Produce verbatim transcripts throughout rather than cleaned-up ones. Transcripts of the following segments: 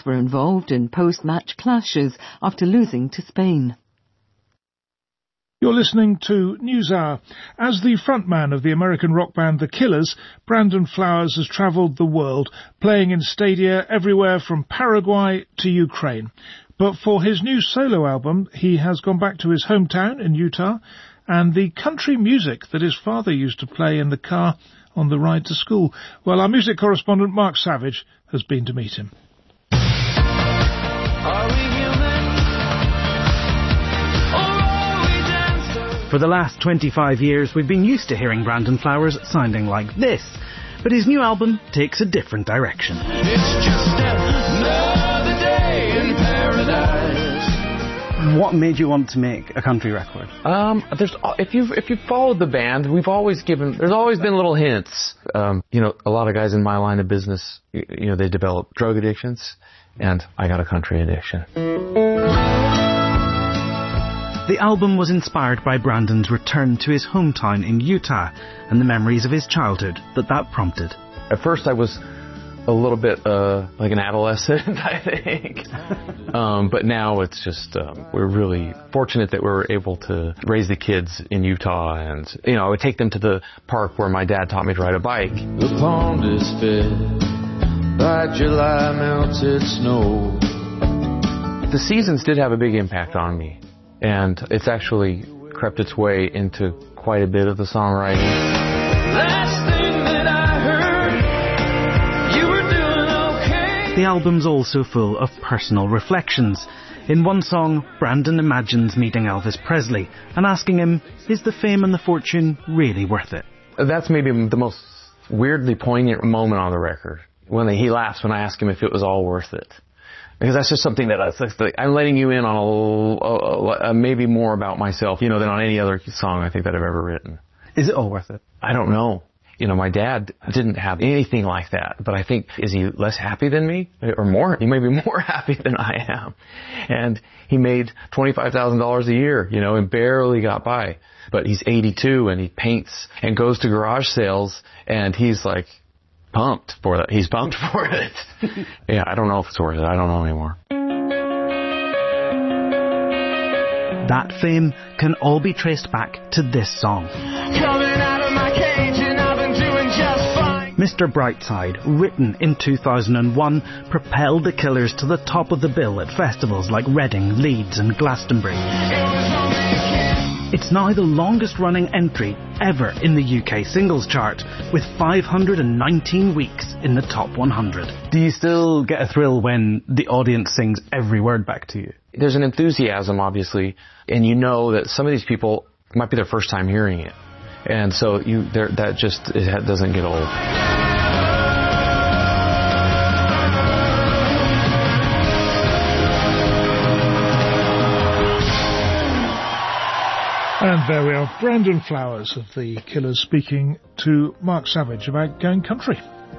players were involved in post-match clashes after losing to Spain. You're listening to NewsHour. As the frontman of the American rock band The Killers, Brandon Flowers has travelled the world, playing in stadia everywhere from Paraguay to Ukraine. But for his new solo album, he has gone back to his hometown in Utah and the country music that his father used to play in the car on the ride to school. Well, our music correspondent Mark Savage has been to meet him. Are we human? Or are we dancers? For the last twenty-five years, we've been used to hearing Brandon Flowers sounding like this. But his new album takes a different direction. It's just another day in paradise. What made you want to make a country record? Um, there's if you've if you've followed the band, we've always given. There's always been little hints. Um, you know, a lot of guys in my line of business, you, you know, they develop drug addictions, and I got a country addiction. The album was inspired by Brandon's return to his hometown in Utah and the memories of his childhood that that prompted. At first, I was a little bit uh, like an adolescent, I think. um, but now it's just, um, we're really fortunate that we were able to raise the kids in Utah. And, you know, I would take them to the park where my dad taught me to ride a bike. The pond is fed by July melted snow. The seasons did have a big impact on me. And it's actually crept its way into quite a bit of the songwriting. Last thing that I heard, you were doing okay. The album's also full of personal reflections. In one song, Brandon imagines meeting Elvis Presley and asking him, is the fame and the fortune really worth it? That's maybe the most weirdly poignant moment on the record. When he laughs when I ask him if it was all worth it. Because that's just something that I, I'm letting you in on a, a, a, maybe more about myself, you know, than on any other song I think that I've ever written. Is it all worth it? I don't know. You know, my dad didn't have anything like that, but I think, is he less happy than me? Or more? He may be more happy than I am. And he made twenty-five thousand dollars a year, you know, and barely got by. But he's eighty-two and he paints and goes to garage sales and he's like, pumped for that. He's pumped for it. Yeah, I don't know if it's worth it. I don't know anymore. That fame can all be traced back to this song. Coming out of my cage and I've been doing just fine. Mister Brightside, written in two thousand one, propelled the Killers to the top of the bill at festivals like Reading, Leeds and Glastonbury. It's now the longest-running entry ever in the U K singles chart, with five hundred nineteen weeks in the top one hundred. Do you still get a thrill when the audience sings every word back to you? There's an enthusiasm, obviously, and you know that some of these people might be their first time hearing it. And so you that just it doesn't get old. And there we are, Brandon Flowers of The Killers speaking to Mark Savage about going country.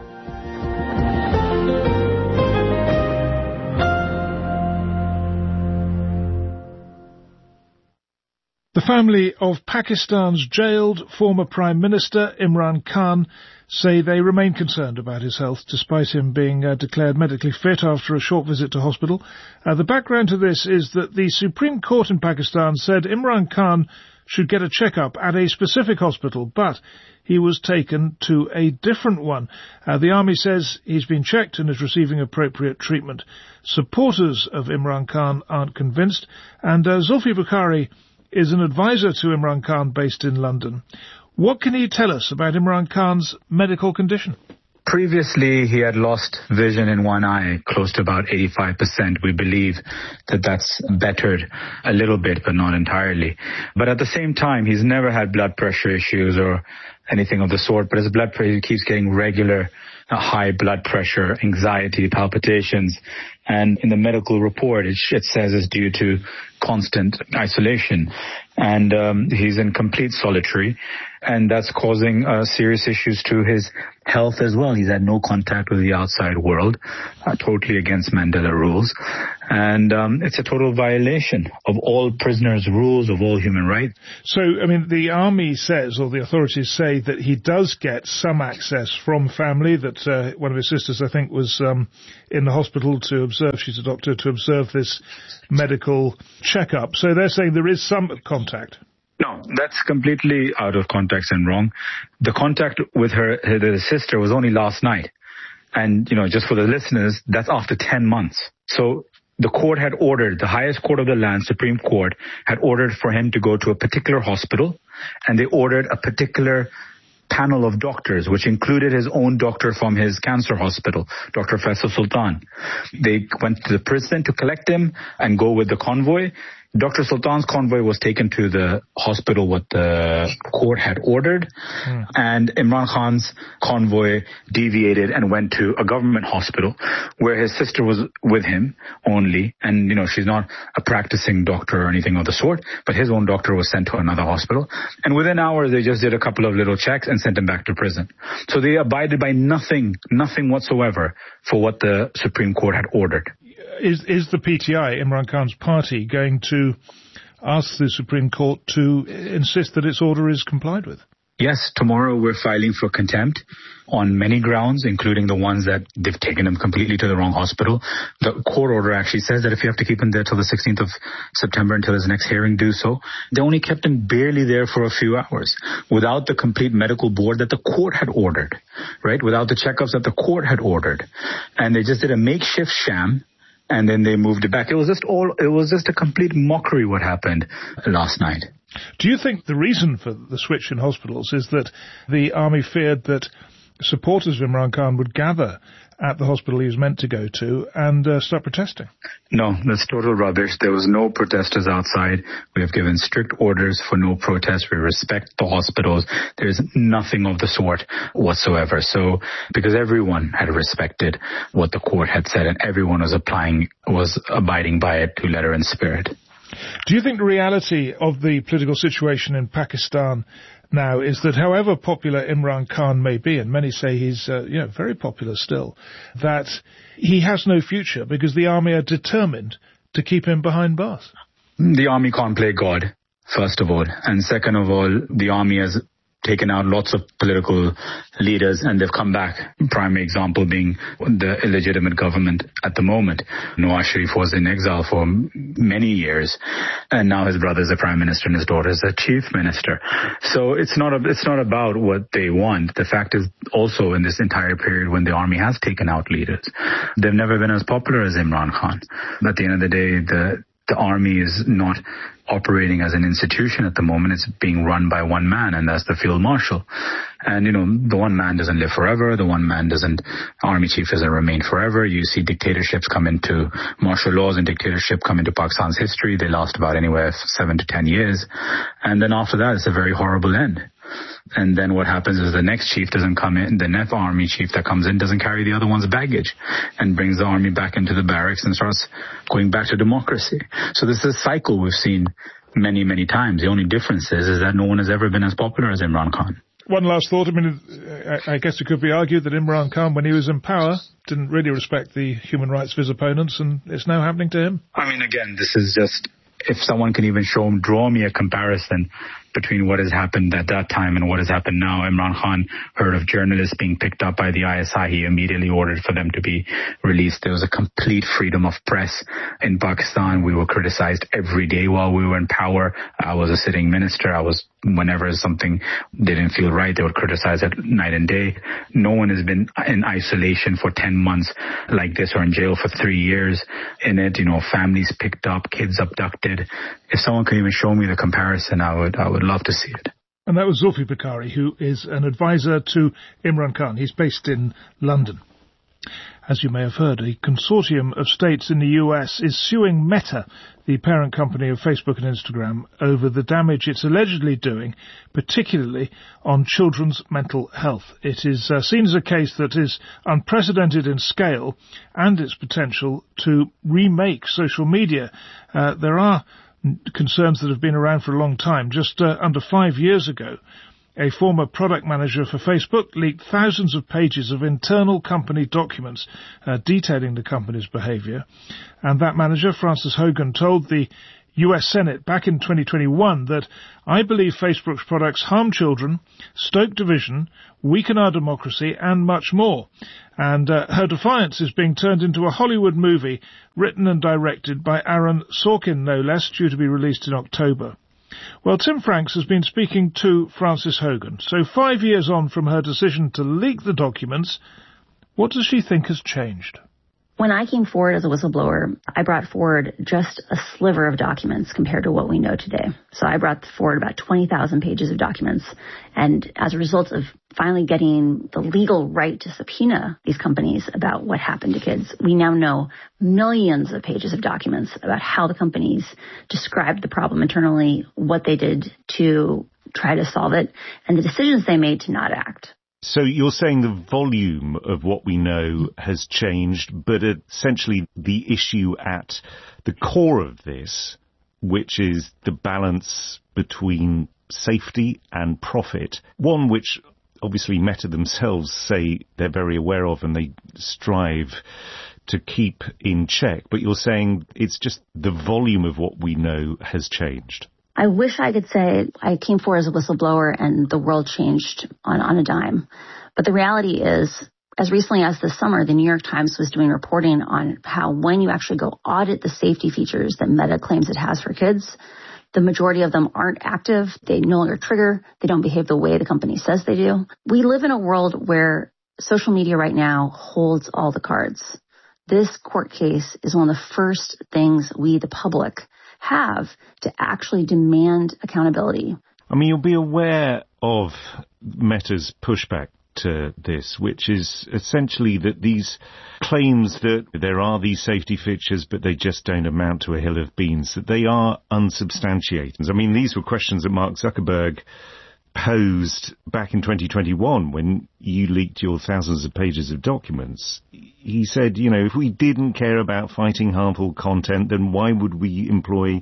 The family of Pakistan's jailed former Prime Minister Imran Khan say they remain concerned about his health, despite him being uh, declared medically fit after a short visit to hospital. Uh, the background to this is that the Supreme Court in Pakistan said Imran Khan should get a checkup at a specific hospital, but he was taken to a different one. Uh, the army says he's been checked and is receiving appropriate treatment. Supporters of Imran Khan aren't convinced, and uh, Zulfi Bukhari is an advisor to Imran Khan based in London. What can he tell us about Imran Khan's medical condition? Previously, he had lost vision in one eye, close to about eighty-five percent. We believe that that's bettered a little bit, but not entirely. But at the same time, he's never had blood pressure issues or anything of the sort, but his blood pressure keeps getting regular uh, high blood pressure, anxiety, palpitations. And in the medical report, it, it says it's due to constant isolation. And um, he's in complete solitary. and that's causing uh, serious issues to his health as well. He's had no contact with the outside world, uh, totally against Mandela rules. And um, it's a total violation of all prisoners' rules, of all human rights. So, I mean, the army says, or the authorities say, that he does get some access from family, that uh, one of his sisters, I think, was um, in the hospital to observe, she's a doctor, to observe this medical checkup. So they're saying there is some contact. No, that's completely out of context and wrong. The contact with her, her sister was only last night. And, you know, just for the listeners, that's after ten months. So the court had ordered, the highest court of the land, Supreme Court, had ordered for him to go to a particular hospital, and they ordered a particular panel of doctors, which included his own doctor from his cancer hospital, Doctor Faisal Sultan. They went to the prison to collect him and go with the convoy. Doctor Sultan's convoy was taken to the hospital what the court had ordered, mm. and Imran Khan's convoy deviated and went to a government hospital where his sister was with him only. And, you know, she's not a practicing doctor or anything of the sort, but his own doctor was sent to another hospital. And within hours, they just did a couple of little checks and sent him back to prison. So they abided by nothing, nothing whatsoever for what the Supreme Court had ordered. Is is the P T I, Imran Khan's party, going to ask the Supreme Court to insist that its order is complied with? Yes, tomorrow we're filing for contempt on many grounds, including the ones that they've taken him completely to the wrong hospital. The court order actually says that if you have to keep him there till the sixteenth of September until his next hearing, do so. They only kept him barely there for a few hours without the complete medical board that the court had ordered, right? Without the checkups that the court had ordered. And they just did a makeshift sham. And then they moved it back. It was just all, it was just a complete mockery what happened last night. Do you think the reason for the switch in hospitals is that the army feared that supporters of Imran Khan would gather at the hospital he was meant to go to and uh, start protesting? No, that's total rubbish. There was no protesters outside. We have given strict orders for no protest. We respect the hospitals. There's nothing of the sort whatsoever. So, because everyone had respected what the court had said and everyone was applying, was abiding by it to letter and spirit. Do you think the reality of the political situation in Pakistan now is that however popular Imran Khan may be, and many say he's uh, you know, very popular still, that he has no future because the army are determined to keep him behind bars? The army can't play God, first of all. And second of all, the army has taken out lots of political leaders and they've come back. Primary example being the illegitimate government at the moment. Nawaz Sharif was in exile for many years and now his brother is the prime minister and his daughter is the chief minister. So it's not a, it's not about what they want. The fact is also in this entire period when the army has taken out leaders, they've never been as popular as Imran Khan. At the end of the day, the The army is not operating as an institution at the moment. It's being run by one man, and that's the field marshal. And, you know, the one man doesn't live forever. The one man doesn't, army chief doesn't remain forever. You see dictatorships come into, martial laws and dictatorship come into Pakistan's history. They last about anywhere seven to ten years. And then after that, it's a very horrible end. And then what happens is the next chief doesn't come in, the next army chief that comes in doesn't carry the other one's baggage and brings the army back into the barracks and starts going back to democracy. So this is a cycle we've seen many, many times. The only difference is, is that no one has ever been as popular as Imran Khan. One last thought. I mean, I guess it could be argued that Imran Khan, when he was in power, didn't really respect the human rights of his opponents, and it's now happening to him. I mean, again, this is just, if someone can even show, draw me a comparison between what has happened at that time and what has happened now. Imran Khan heard of journalists being picked up by the I S I. He immediately ordered for them to be released. There was a complete freedom of press in Pakistan. We were criticized every day while we were in power. I was a sitting minister. I was, whenever something didn't feel right, they would criticize it night and day. No one has been in isolation for ten months like this or in jail for three years in it. You know, families picked up, kids abducted. If someone can even show me the comparison, I would, I would love to see it. And that was Zulfi Bukhari, who is an advisor to Imran Khan. He's based in London. As you may have heard, a consortium of states in the U S is suing Meta, the parent company of Facebook and Instagram, over the damage it's allegedly doing, particularly on children's mental health. It is uh, seen as a case that is unprecedented in scale and its potential to remake social media. Uh, there are concerns that have been around for a long time. Just uh, under five years ago, A former product manager for Facebook leaked thousands of pages of internal company documents uh, detailing the company's behaviour. And that manager, Frances Haugen, told the U S Senate back in twenty twenty-one that I believe Facebook's products harm children, stoke division, weaken our democracy, and much more. And uh, her defiance is being turned into a Hollywood movie written and directed by Aaron Sorkin, no less, due to be released in October. Well, Tim Franks has been speaking to Frances Haugen. So five years on from her decision to leak the documents, what does she think has changed? When I came forward as a whistleblower, I brought forward just a sliver of documents compared to what we know today. So I brought forward about twenty thousand pages of documents. And as a result of finally getting the legal right to subpoena these companies about what happened to kids, we now know millions of pages of documents about how the companies described the problem internally, what they did to try to solve it, and the decisions they made to not act. So you're saying the volume of what we know has changed, but essentially the issue at the core of this, which is the balance between safety and profit, one which obviously Meta themselves say they're very aware of and they strive to keep in check. But you're saying it's just the volume of what we know has changed. I wish I could say I came forward as a whistleblower and the world changed on, on a dime. But the reality is, as recently as this summer, the New York Times was doing reporting on how when you actually go audit the safety features that Meta claims it has for kids, the majority of them aren't active. They no longer trigger. They don't behave the way the company says they do. We live in a world where social media right now holds all the cards. This court case is one of the first things we, the public, have to actually demand accountability. I mean, you'll be aware of Meta's pushback to this, which is essentially that these claims that there are these safety features, but they just don't amount to a hill of beans, that they are unsubstantiated. I mean, these were questions that Mark Zuckerberg posed back in twenty twenty-one when you leaked your thousands of pages of documents. He said, you know, if we didn't care about fighting harmful content, then why would we employ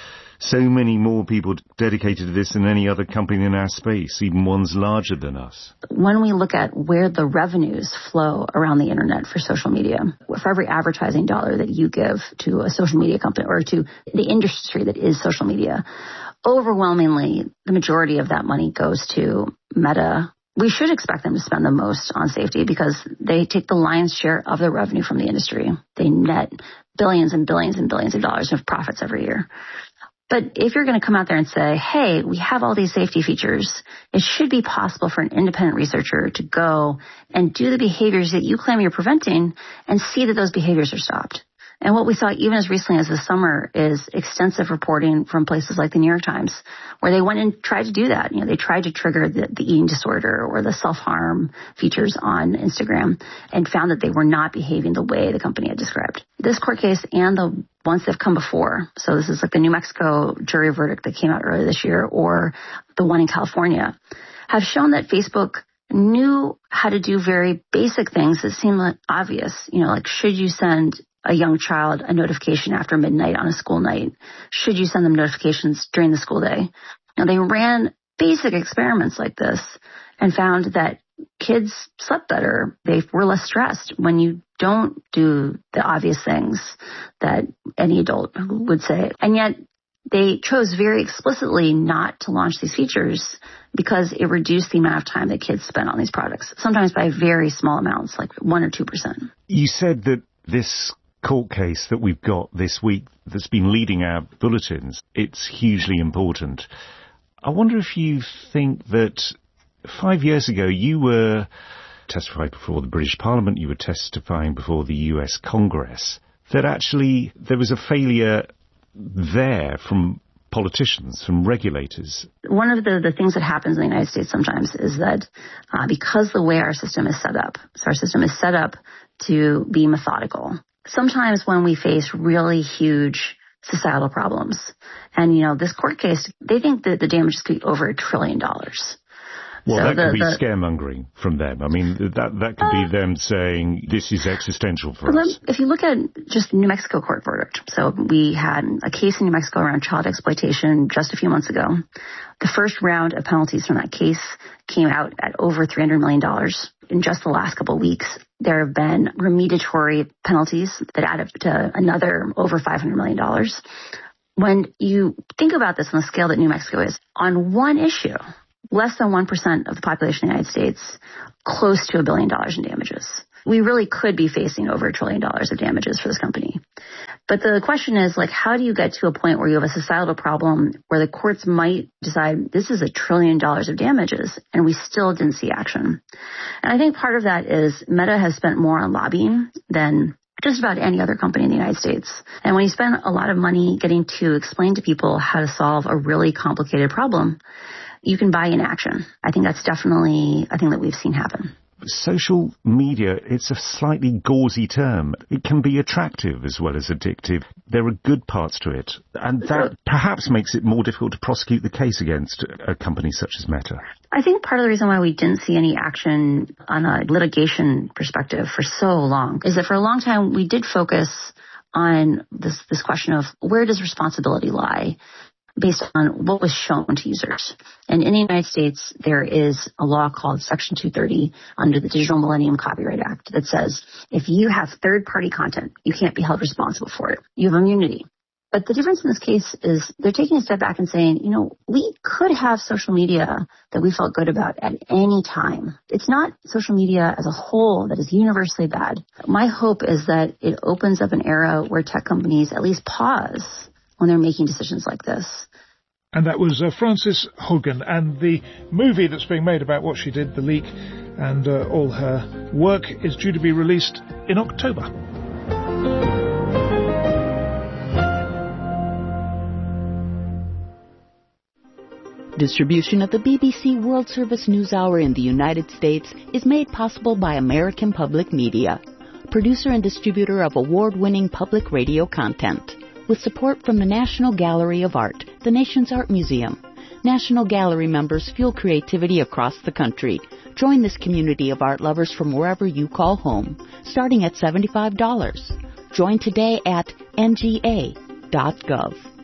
so many more people dedicated to this than any other company in our space, even ones larger than us? When we look at where the revenues flow around the internet for social media, for every advertising dollar that you give to a social media company or to the industry that is social media, overwhelmingly, the majority of that money goes to Meta. We should expect them to spend the most on safety because they take the lion's share of the revenue from the industry. They net billions and billions and billions of dollars of profits every year. But if you're going to come out there and say, hey, we have all these safety features, it should be possible for an independent researcher to go and do the behaviors that you claim you're preventing and see that those behaviors are stopped. And what we saw even as recently as this summer is extensive reporting from places like the New York Times, where they went and tried to do that. You know, they tried to trigger the, the eating disorder or the self-harm features on Instagram and found that they were not behaving the way the company had described. This court case and the ones that have come before, so this is like the New Mexico jury verdict that came out earlier this year or the one in California, have shown that Facebook knew how to do very basic things that seem like obvious. You know, like should you send a young child a notification after midnight on a school night? Should you send them notifications during the school day? Now, they ran basic experiments like this and found that kids slept better. They were less stressed when you don't do the obvious things that any adult would say. And yet they chose very explicitly not to launch these features because it reduced the amount of time that kids spent on these products, sometimes by very small amounts, like one or two percent. You said that this court case that we've got this week that's been leading our bulletins, it's hugely important. I wonder if you think that five years ago you were testifying before the British Parliament, you were testifying before the U S Congress, that actually there was a failure there from politicians, from regulators. One of the, the things that happens in the United States sometimes is that uh, because the way our system is set up, so our system is set up to be methodical. Sometimes when we face really huge societal problems, and, you know, this court case, they think that the damages could be over a trillion dollars. Well, so that the, could be the, scaremongering from them. I mean, that that could uh, be them saying, this is existential for well, us. If you look at just New Mexico court verdict, so we had a case in New Mexico around child exploitation just a few months ago. The first round of penalties from that case came out at over three hundred million dollars. In just the last couple of weeks, there have been remediatory penalties that add up to another over five hundred million dollars. When you think about this on the scale that New Mexico is, on one issue, less than one percent of the population of the United States, close to a billion dollars in damages. We really could be facing over a trillion dollars of damages for this company. But the question is, like, how do you get to a point where you have a societal problem where the courts might decide this is a trillion dollars of damages, and we still didn't see action? And I think part of that is Meta has spent more on lobbying than just about any other company in the United States. And when you spend a lot of money getting to explain to people how to solve a really complicated problem, you can buy in action. I think that's definitely a thing that we've seen happen. Social media, it's a slightly gauzy term. It can be attractive as well as addictive. There are good parts to it, and that perhaps makes it more difficult to prosecute the case against a company such as Meta. I think part of the reason why we didn't see any action on a litigation perspective for so long is that for a long time we did focus on this, this question of where does responsibility lie, based on what was shown to users. And in the United States, there is a law called Section two thirty under the Digital Millennium Copyright Act that says if you have third-party content, you can't be held responsible for it. You have immunity. But the difference in this case is they're taking a step back and saying, you know, we could have social media that we felt good about at any time. It's not social media as a whole that is universally bad. My hope is that it opens up an era where tech companies at least pause when they're making decisions like this. And that was uh, Frances Haugen, and the movie that's being made about what she did, The Leak, and uh, all her work is due to be released in October. Distribution of the B B C World Service News Hour in the United States is made possible by American Public Media, producer and distributor of award-winning public radio content. With support from the National Gallery of Art, the nation's art museum. National Gallery members fuel creativity across the country. Join this community of art lovers from wherever you call home, starting at seventy-five dollars. Join today at N G A dot gov.